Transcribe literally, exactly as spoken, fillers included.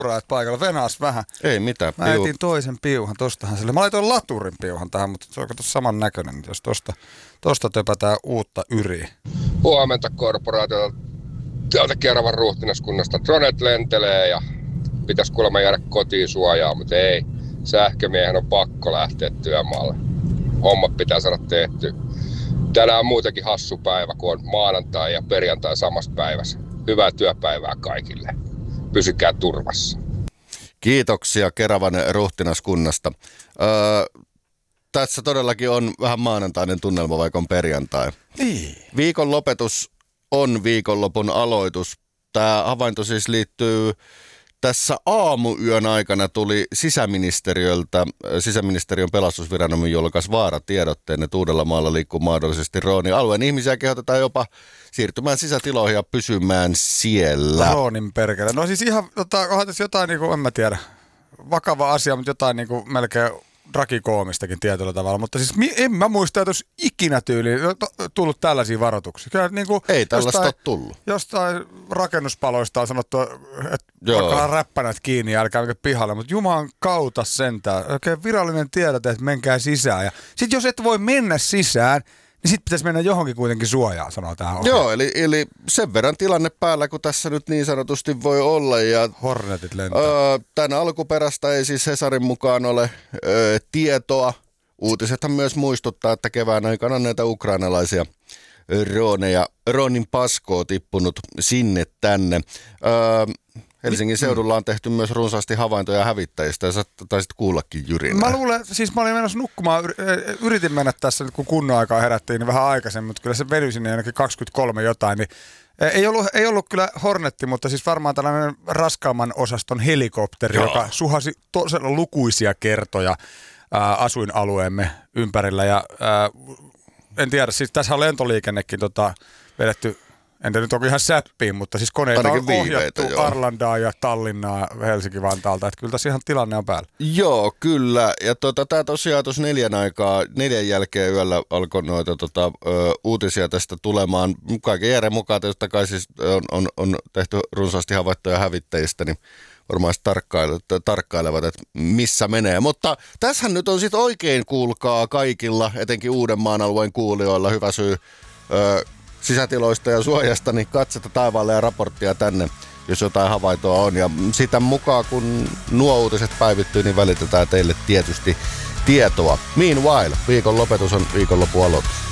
että paikalla venaas vähän. Ei mitään. Mä etin toisen piuhan, tostahan sille. Mä laitoin laturin piuhan tähän, mutta se on kato saman näköinen, jos tosta, tosta töpätään uutta yriä. Huomenta korporaatiolta. Täältä Keravan ruhtinaskunnasta dronet lentelee ja pitäisi kuulemma jäädä kotiin suojaa, mutta ei. Sähkömiehen on pakko lähteä työmaalle. Hommat pitää saada tehty. Tänään on muutenkin hassu päivä, kun on maanantai ja perjantai samassa päivässä. Hyvää työpäivää kaikille. Pysykää turvassa. Kiitoksia Keravan ruhtinaskunnasta. Öö, tässä todellakin on vähän maanantainen tunnelma, vaikka on perjantai. Niin. Viikon lopetus on viikonlopun aloitus. Tämä havainto siis liittyy, tässä aamuyön aikana tuli sisäministeriöltä, sisäministeriön pelastusviranomainen julkaisi vaaratiedotteen, että Uudellamaalla liikkuu mahdollisesti Roonin alueen ihmisiä kehotetaan jopa siirtymään sisätiloihin ja pysymään siellä. Roonin perkele. No siis ihan, tota, onhan tässä jotain, niin kuin, en mä tiedä, vakava asia, mutta jotain niin kuin melkein trakikoomistakin tietyllä tavalla, mutta siis en mä muista, että olisi ikinä tyyliin tullut tällaisia varoituksia. Kyllä, niin kuin ei tällaista jostain, ole tullut. Jostain rakennuspaloista on sanottu, että alkaa räppänät kiinni ja älkää mikä pihalle, mutta Jumalan kautta sentään. Oikein virallinen tiedote, että menkää sisään. Ja sitten jos et voi mennä sisään, niin sitten pitäisi mennä johonkin kuitenkin suojaan, sanoo tähän ohjaan. Joo, eli, eli sen verran tilanne päällä, kun tässä nyt niin sanotusti voi olla. Ja, Hornetit lentää. Öö, tämän alkuperäistä ei siis Hesarin mukaan ole öö, tietoa. Uutisethan myös muistuttaa, että kevään aikana näitä ukrainalaisia rooneja, Roonin paskoa tippunut sinne tänne. Öö, Helsingin seudulla on tehty myös runsaasti havaintoja hävittäjistä, ja sä taisit kuullakin Jyrinää. Mä luulen, siis mä olin menossa nukkumaan, yritin mennä tässä nyt kun kunnon aikaa herättiin niin vähän aikaisemmin, mutta kyllä se venyi sinne ainakin kaksikymmentäkolme jotain, niin ei ollut, ei ollut kyllä Hornetti, mutta siis varmaan tällainen raskaamman osaston helikopteri, Joo. joka suhasi tosiaan lukuisia kertoja ää, asuinalueemme ympärillä, ja ää, en tiedä, siis tässä on lentoliikennekin tota, vedetty. Entä nyt onko ihan säppiin, mutta siis koneita on ohjattu Arlandaa ja Tallinnaa Helsinki-Vantaalta, että kyllä tässä ihan tilanne on päällä. Joo, kyllä. Ja tota, tämä tosiaan tuossa neljän aikaa, neljän jälkeen yöllä alkoi noita tota, ö, uutisia tästä tulemaan. Kaiken järjen mukaan, totta kai siis on, on, on tehty runsaasti havaittuja hävittäjistä, niin varmaan tarkkailevat, tarkkailevat, että missä menee. Mutta tässähän nyt on sitten oikein, kuulkaa kaikilla, etenkin Uudenmaan alueen kuulijoilla, hyvä syy ö, sisätiloista ja suojasta, niin katsetta taivaalle ja raporttia tänne, jos jotain havaintoa on. Ja sitä mukaan, kun nuo uutiset päivittyy, niin välitetään teille tietysti tietoa. Meanwhile, viikon lopetus on viikonlopun aloitus.